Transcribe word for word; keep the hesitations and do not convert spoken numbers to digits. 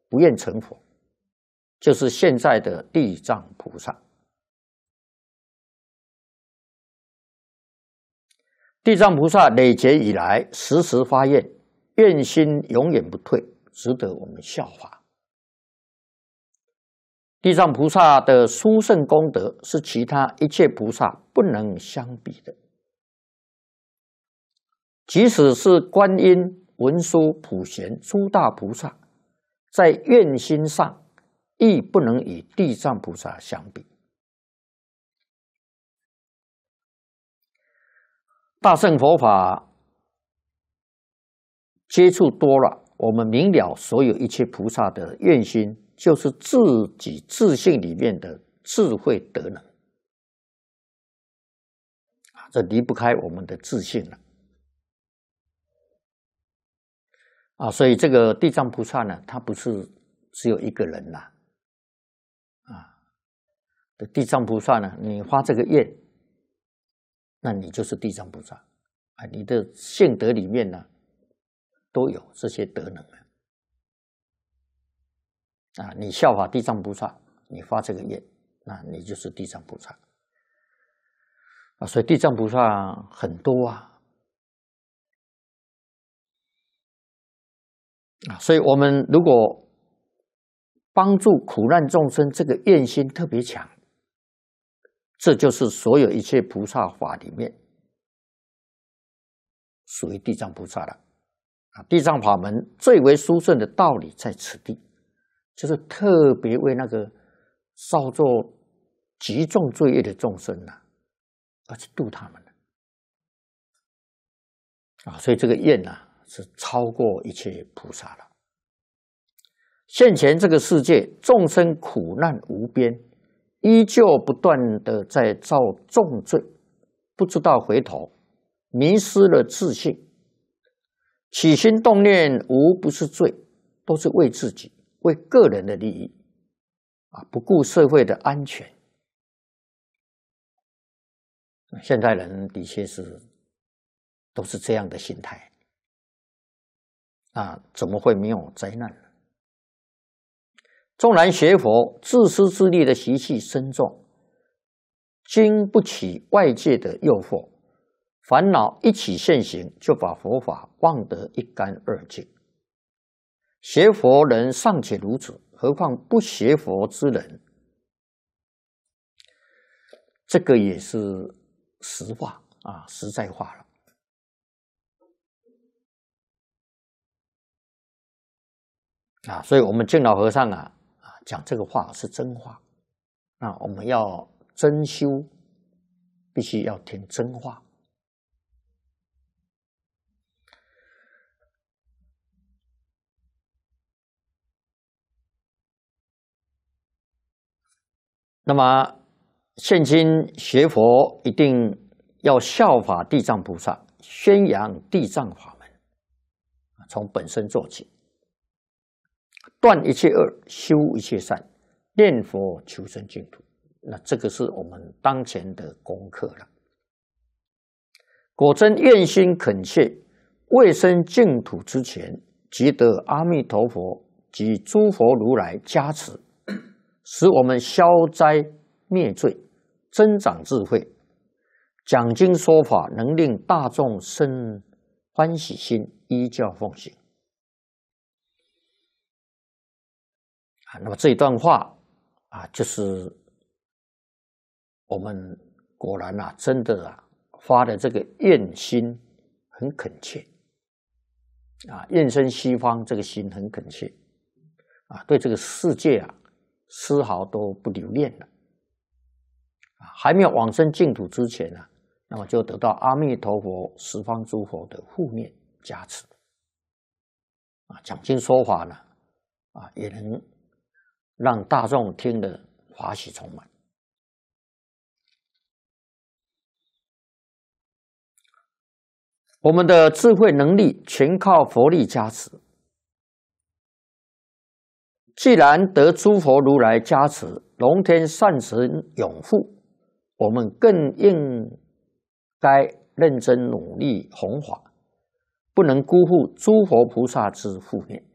不愿成佛，就是现在的地藏菩萨。地藏菩萨累劫以来，时时发愿，愿心永远不退，值得我们效法。地藏菩萨的殊胜功德是其他一切菩萨不能相比的。即使是观音、文殊、普贤诸大菩萨，在愿心上亦不能与地藏菩萨相比。大乘佛法接触多了，我们明了所有一切菩萨的愿心，就是自己自性里面的智慧德能，这离不开我们的自性了。啊，所以这个地藏菩萨呢，他不是只有一个人呐，啊，地藏菩萨呢，你发这个愿，那你就是地藏菩萨啊，你的性德里面呢，都有这些德能啊。啊，你效法地藏菩萨，你发这个愿，那你就是地藏菩萨啊。所以地藏菩萨很多啊。啊，所以我们如果帮助苦难众生，这个愿心特别强，这就是所有一切菩萨法里面属于地藏菩萨了。啊，地藏法门最为殊胜的道理在此地，就是特别为那个造作极重罪业的众生呐、啊，而去度他们的。啊，所以这个愿呐、啊。是超过一切菩萨了。现前这个世界，众生苦难无边，依旧不断的在造重罪，不知道回头，迷失了自性，起心动念无不是罪，都是为自己、为个人的利益啊，不顾社会的安全。现代人的确是都是这样的心态。啊，怎么会没有灾难呢？纵然学佛，自私自利的习气深重，经不起外界的诱惑，烦恼一起现行，就把佛法忘得一干二净。学佛人尚且如此，何况不学佛之人？这个也是实话啊，实在话了。啊，所以我们净老和尚啊啊讲这个话是真话，啊，我们要真修，必须要听真话。那么现今学佛一定要效法地藏菩萨，宣扬地藏法门，从本身做起。断一切恶，修一切善，念佛求生净土。那这个是我们当前的功课了。果真愿心恳切，未生净土之前，即得阿弥陀佛及诸佛如来加持，使我们消灾灭罪，增长智慧，讲经说法，能令大众生欢喜心，依教奉行。啊，那么这一段话啊，就是我们果然啊，真的啊，发的这个愿心很恳切啊，愿生西方这个心很恳切啊，对这个世界啊，丝毫都不留恋了啊，还没有往生净土之前呢、啊，那么就得到阿弥陀佛、十方诸佛的护念加持啊，讲经说法呢啊，也能让大众听得法喜充满。我们的智慧能力全靠佛力加持。既然得诸佛如来加持，龙天善神永护，我们更应该认真努力弘法，不能辜负诸佛菩萨之护念。